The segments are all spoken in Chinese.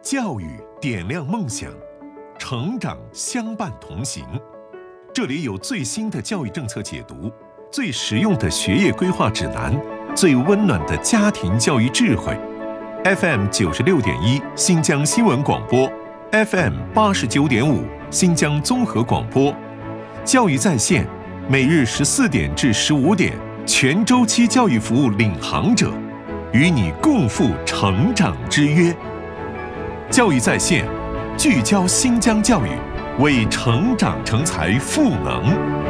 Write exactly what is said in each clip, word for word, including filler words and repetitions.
教育点亮梦想，成长相伴同行。这里有最新的教育政策解读，最实用的学业规划指南，最温暖的家庭教育智慧。F M 九十六点一新疆新闻广播 ，F M 八十九点五新疆综合广播，教育在线，每日十四点至十五点，全周期教育服务领航者，与你共赴成长之约。教育在线，聚焦新疆教育，为成长成才赋能。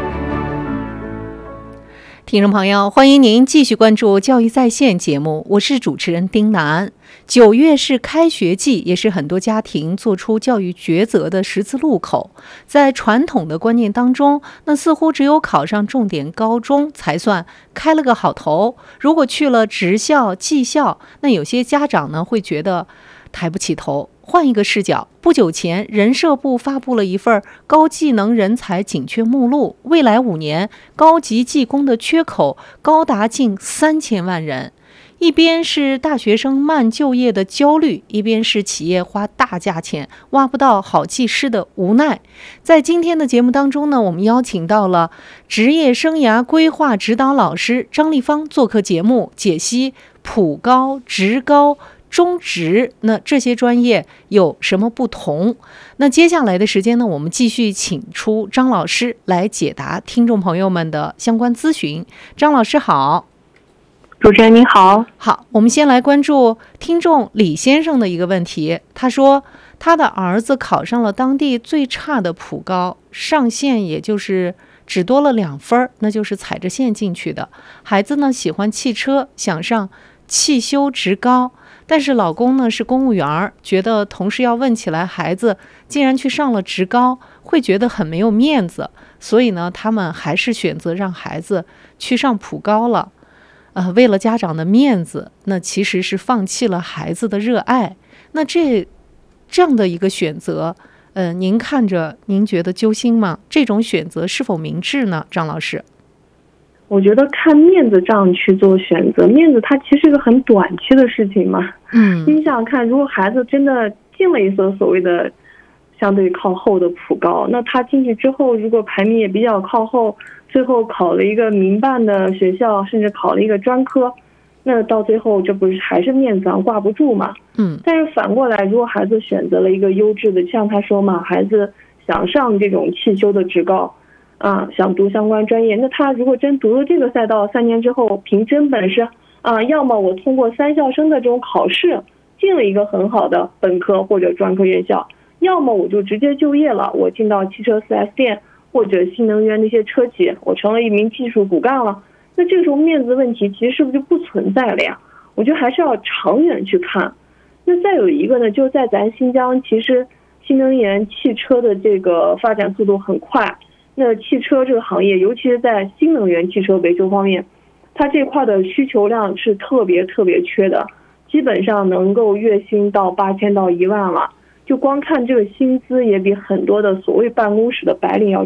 听众朋友，欢迎您继续关注教育在线节目，我是主持人丁楠。九月是开学季，也是很多家庭做出教育抉择的十字路口。在传统的观念当中，那似乎只有考上重点高中才算开了个好头，如果去了职校、技校，那有些家长呢会觉得抬不起头。换一个视角，不久前人社部发布了一份高技能人才紧缺目录，未来五年高级技工的缺口高达近三千万人。一边是大学生慢就业的焦虑，一边是企业花大价钱挖不到好技师的无奈。在今天的节目当中呢，我们邀请到了职业生涯规划指导老师张丽芳做客节目，解析普高、职高、中职，那这些专业有什么不同？那接下来的时间呢，我们继续请出张老师来解答听众朋友们的相关咨询。张老师好。 主持人您好。 好，我们先来关注听众李先生的一个问题。他说他的儿子考上了当地最差的普高，上线也就是只多了两分，那就是踩着线进去的。孩子呢喜欢汽车，想上汽修职高，但是老公呢是公务员，觉得同事要问起来孩子竟然去上了职高，会觉得很没有面子，所以呢他们还是选择让孩子去上普高了。呃，为了家长的面子，那其实是放弃了孩子的热爱。那这这样的一个选择，呃，您看着您觉得揪心吗？这种选择是否明智呢？张老师， 我觉得看面子账去做选择，面子它其实是个很短期的事情嘛。 嗯， 你想想看，如果孩子真的进了一所所谓的相对靠后的普高，那他进去之后，如果排名也比较靠后，最后考了一个民办的学校，甚至考了一个专科，那到最后这不是还是面子上挂不住嘛？ 嗯。 但是反过来，如果孩子选择了一个优质的，像他说嘛，孩子想上这种汽修的职高，啊，想读相关专业，那他如果真读了这个赛道，三年之后凭真本事啊，要么我通过三校生的这种考试进了一个很好的本科或者专科院校，要么我就直接就业了，我进到汽车 四 S 店。或者新能源那些车企，我成了一名技术骨干了，那这个时候面子问题其实是不是就不存在了呀？我觉得还是要长远去看。那再有一个呢，就在咱新疆，其实新能源汽车的这个发展速度很快，那汽车这个行业，尤其是在新能源汽车维修方面，它这块的需求量是特别特别缺的，基本上能够月薪到八千到一万了。就光看这个薪资也比很多的所谓办公室的白领要